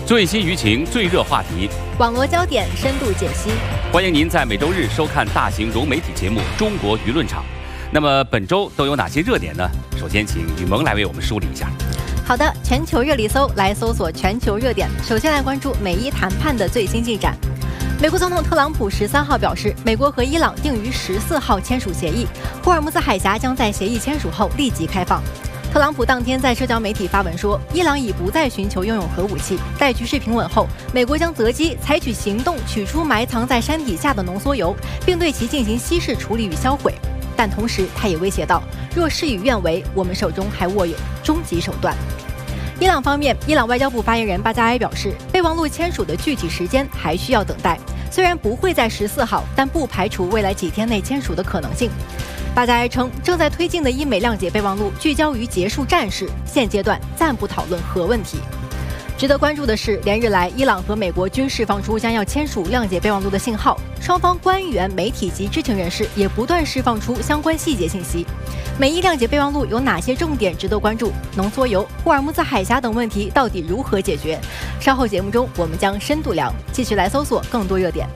最新舆情、最热话题， 网络焦点深度解析。 欢迎您在每周日收看大型融媒体节目《中国舆论场》。那么本周都有哪些热点呢？首先，请雨萌来为我们梳理一下。 好的，全球热力搜来搜索全球热点。首先来关注美伊谈判的最新进展。美国总统特朗普13号表示，美国和伊朗定于14号签署协议，霍尔木兹海峡将在协议签署后立即开放。特朗普当天在社交媒体发文说，伊朗已不再寻求拥有核武器，待局势平稳后，美国将择机采取行动取出埋藏在山底下的浓缩铀，并对其进行稀释处理与销毁。但同时，他也威胁道，若事与愿违，我们手中还握有终极手段。伊朗方面，伊朗外交部发言人巴扎埃表示，备忘录签署的具体时间还需要等待，虽然不会在14号，但不排除未来几天内签署的可能性。巴扎埃称，正在推进的伊美谅解备忘录聚焦于结束战事，现阶段暂不讨论核问题。值得关注的是，连日来，伊朗和美国均释放出将要签署谅解备忘录的信号，双方官员、媒体及知情人士也不断释放出相关细节信息。美伊谅解备忘录有哪些重点值得关注？浓缩铀、霍尔木兹海峡等问题到底如何解决？稍后节目中我们将深度聊，继续来搜索更多热点。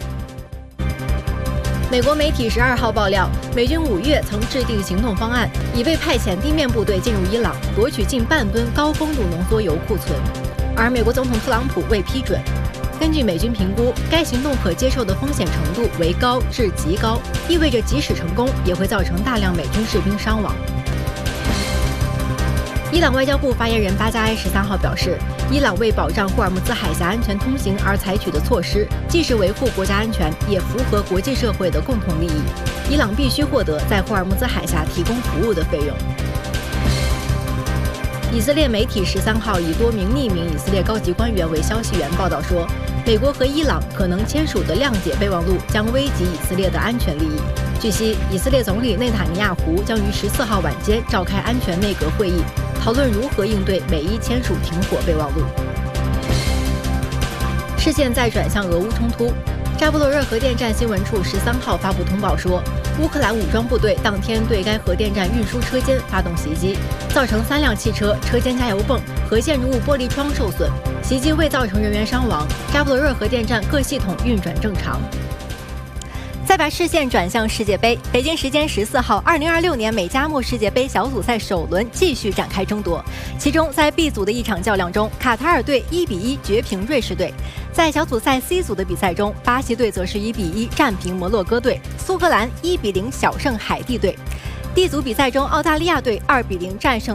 美国媒体12号爆料，美军5月曾制定行动方案，已被派遣地面部队进入伊朗，夺取近半吨高丰度浓缩铀库存，而美国总统特朗普未批准。根据美军评估，该行动可接受的风险程度为高至极高，意味着即使成功，也会造成大量美军士兵伤亡。伊朗外交部发言人巴扎埃13号表示，伊朗为保障霍尔木兹海峡安全通行而采取的措施，既是维护国家安全，也符合国际社会的共同利益。伊朗必须获得在霍尔木兹海峡提供服务的费用。以色列媒体13号以多名匿名以色列高级官员为消息源报道说，美国和伊朗可能签署的谅解备忘录将危及以色列的安全利益。据悉，以色列总理内塔尼亚胡将于14号晚间召开安全内阁会议，讨论如何应对美伊签署停火备忘录。视线再转向俄乌冲突，扎波罗热核电站新闻处13号发布通报说，乌克兰武装部队当天对该核电站运输车间发动袭击，造成3辆汽车、车间加油泵和建筑物玻璃窗受损，袭击未造成人员伤亡，扎波罗热核电站各系统运转正常。再把视线转向世界杯，北京时间14号，2026年美加墨世界杯小组赛首轮继续展开争夺。其中，在 B 组的一场较量中，卡塔尔队1比1绝平瑞士队；在小组赛 C 组的比赛中，巴西队则是1比1战平摩洛哥队，苏格兰1比0小胜海地队。D 组比赛中，澳大利亚队2比0战胜